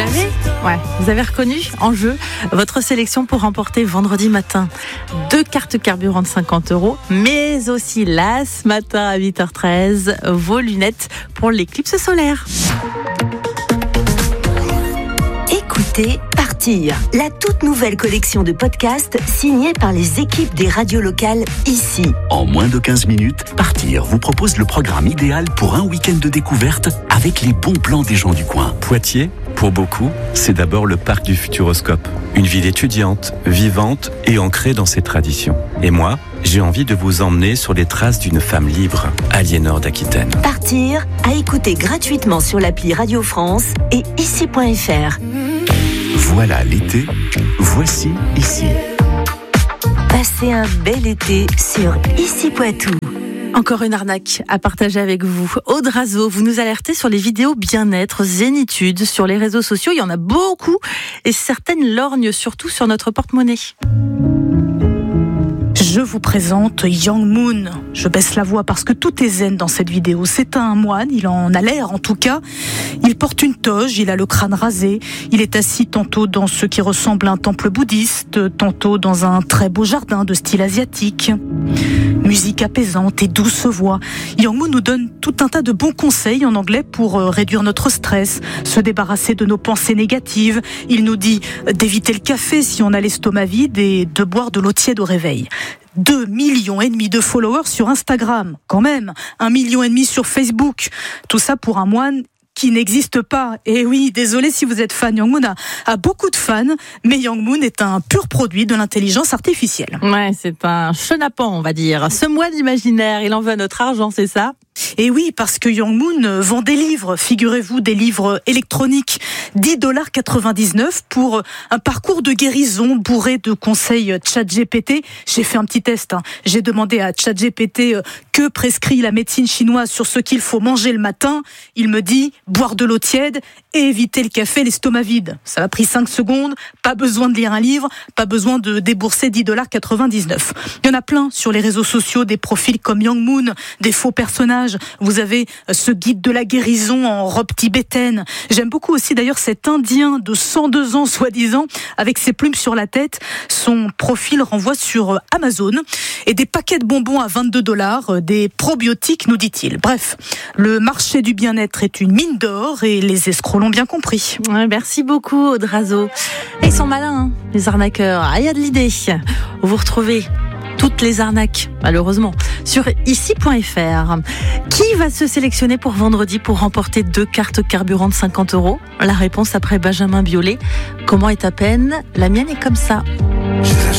Vous avez reconnu en jeu votre sélection pour remporter vendredi matin 2 cartes carburant de 50 €, mais aussi là ce matin à 8h13 vos lunettes pour l'éclipse solaire. Écoutez Partir, la toute nouvelle collection de podcasts signée par les équipes des radios locales ici. En moins de 15 minutes, Partir vous propose le programme idéal pour un week-end de découverte avec les bons plans des gens du coin. Poitiers, pour beaucoup, c'est d'abord le parc du Futuroscope. Une ville étudiante, vivante et ancrée dans ses traditions. Et moi, j'ai envie de vous emmener sur les traces d'une femme libre, Aliénor d'Aquitaine. Partir, à écouter gratuitement sur l'appli Radio France et ici.fr. Voilà l'été, voici ici. Passez un bel été sur Ici Poitou. Encore une arnaque à partager avec vous. Aude Razo, vous nous alertez sur les vidéos bien-être, zénitude sur les réseaux sociaux. Il y en a beaucoup et certaines lorgnent surtout sur notre porte-monnaie. Je vous présente Yang Moon. Je baisse la voix parce que tout est zen dans cette vidéo. C'est un moine, il en a l'air en tout cas. Il porte une toge, il a le crâne rasé. Il est assis tantôt dans ce qui ressemble à un temple bouddhiste, tantôt dans un très beau jardin de style asiatique. Musique apaisante et douce voix. Yang Moon nous donne tout un tas de bons conseils en anglais pour réduire notre stress, se débarrasser de nos pensées négatives. Il nous dit d'éviter le café si on a l'estomac vide et de boire de l'eau tiède au réveil. 2,5 millions de followers sur Instagram, quand même, 1,5 million sur Facebook. Tout ça pour un moine qui n'existe pas. Et oui, désolé si vous êtes fan, Yang Moon a beaucoup de fans, mais Yang Moon est un pur produit de l'intelligence artificielle. Ouais, c'est un chenapan, on va dire. Ce moine imaginaire, il en veut notre argent, c'est ça ? Et oui, parce que Yang Moon vend des livres, figurez-vous, des livres électroniques, $10,99 pour un parcours de guérison bourré de conseils ChatGPT. J'ai fait un petit test, J'ai demandé à ChatGPT que prescrit la médecine chinoise sur ce qu'il faut manger le matin. Il me dit boire de l'eau tiède et éviter le café, l'estomac vide. Ça m'a pris 5 secondes, pas besoin de lire un livre, pas besoin de débourser $10,99. Il y en a plein sur les réseaux sociaux, des profils comme Yang Moon, des faux personnages. Vous avez ce guide de la guérison en robe tibétaine. J'aime beaucoup aussi d'ailleurs cet Indien de 102 ans soi-disant avec ses plumes sur la tête. Son profil renvoie sur Amazon et des paquets de bonbons à $22, des probiotiques nous dit-il. Bref, le marché du bien-être est une mine d'or et les escrocs l'ont bien compris. Ouais, merci beaucoup Aude Razo. Ils sont malins, les arnaqueurs. Il y a de l'idée. Vous retrouvez toutes les arnaques, malheureusement, sur ici.fr. Qui va se sélectionner pour vendredi pour remporter 2 cartes carburant de 50 €? La réponse après Benjamin Biolay. Comment est ta peine? La mienne est comme ça.